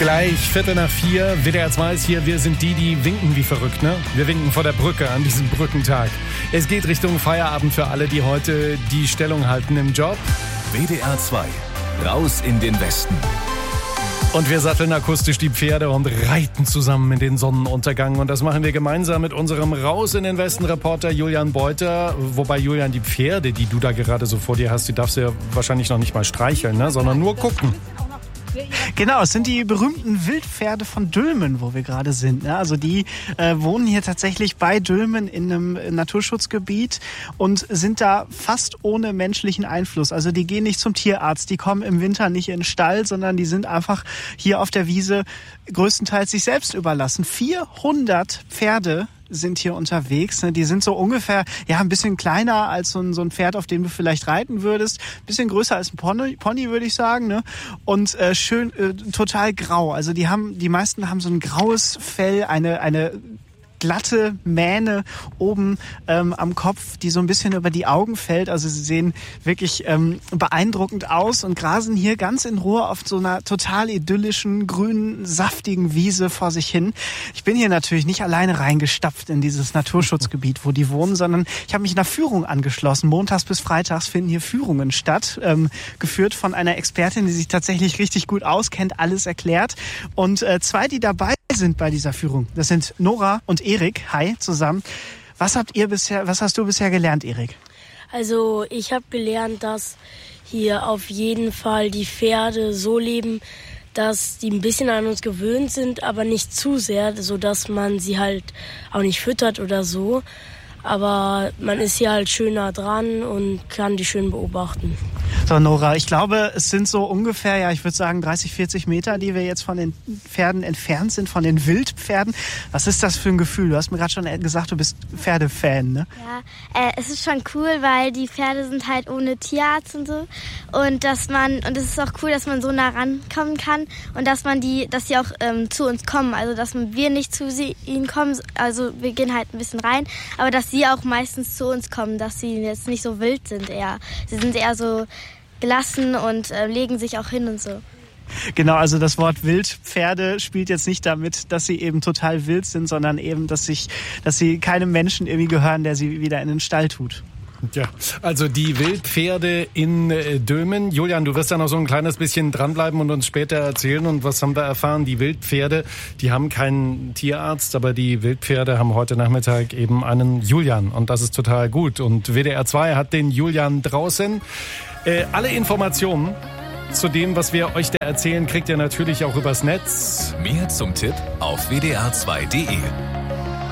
Gleich 3:45, WDR 2 ist hier. Wir sind die winken wie verrückt, ne? Wir winken vor der Brücke an diesem Brückentag. Es geht Richtung Feierabend für alle, die heute die Stellung halten im Job. WDR 2, raus in den Westen. Und wir satteln akustisch die Pferde und reiten zusammen in den Sonnenuntergang. Und das machen wir gemeinsam mit unserem Raus in den Westen-Reporter Julian Beuter. Wobei, Julian, die Pferde, die du da gerade so vor dir hast, die darfst du ja wahrscheinlich noch nicht mal streicheln, ne? Sondern nur gucken. Genau, es sind die berühmten Wildpferde von Dülmen, wo wir gerade sind. Also die wohnen hier tatsächlich bei Dülmen in einem Naturschutzgebiet und sind da fast ohne menschlichen Einfluss. Also die gehen nicht zum Tierarzt, die kommen im Winter nicht in den Stall, sondern die sind einfach hier auf der Wiese größtenteils sich selbst überlassen. 400 Pferde sind hier unterwegs. Die sind so ungefähr, ja, ein bisschen kleiner als so ein Pferd, auf dem du vielleicht reiten würdest. Ein bisschen größer als ein Pony, würde ich sagen, ne? Und schön, total grau. Also die meisten haben so ein graues Fell, eine glatte Mähne oben am Kopf, die so ein bisschen über die Augen fällt. Also sie sehen wirklich beeindruckend aus und grasen hier ganz in Ruhe auf so einer total idyllischen, grünen, saftigen Wiese vor sich hin. Ich bin hier natürlich nicht alleine reingestapft in dieses Naturschutzgebiet, wo die wohnen, sondern ich habe mich einer Führung angeschlossen. Montags bis freitags finden hier Führungen statt, geführt von einer Expertin, die sich tatsächlich richtig gut auskennt, alles erklärt. Und zwei, die dabei sind bei dieser Führung, das sind Nora und Erik. Hi zusammen. Was hast du bisher gelernt, Erik? Also ich habe gelernt, dass hier auf jeden Fall die Pferde so leben, dass die ein bisschen an uns gewöhnt sind, aber nicht zu sehr, sodass man sie halt auch nicht füttert oder so. Aber man ist hier halt schön nah dran und kann die schön beobachten. So, Nora, ich glaube, es sind so ungefähr, ja, ich würde sagen 30, 40 Meter, die wir jetzt von den Pferden entfernt sind, von den Wildpferden. Was ist das für ein Gefühl? Du hast mir gerade schon gesagt, du bist Pferdefan, ne? Ja, es ist schon cool, weil die Pferde sind halt ohne Tierarzt und so. Und es ist auch cool, dass man so nah rankommen kann und dass sie auch zu uns kommen. Also, dass wir nicht zu ihnen kommen, also wir gehen halt ein bisschen rein, aber dass sie auch meistens zu uns kommen, dass sie jetzt nicht so wild sind eher. Sie sind eher so gelassen und legen sich auch hin und so. Genau, also das Wort Wildpferde spielt jetzt nicht damit, dass sie eben total wild sind, sondern eben, dass sie keinem Menschen irgendwie gehören, der sie wieder in den Stall tut. Ja, also die Wildpferde in Dülmen. Julian, du wirst ja noch so ein kleines bisschen dranbleiben und uns später erzählen. Und was haben wir erfahren? Die Wildpferde, die haben keinen Tierarzt, aber die Wildpferde haben heute Nachmittag eben einen Julian. Und das ist total gut. Und WDR 2 hat den Julian draußen. Alle Informationen zu dem, was wir euch da erzählen, kriegt ihr natürlich auch übers Netz. Mehr zum Tipp auf wdr2.de.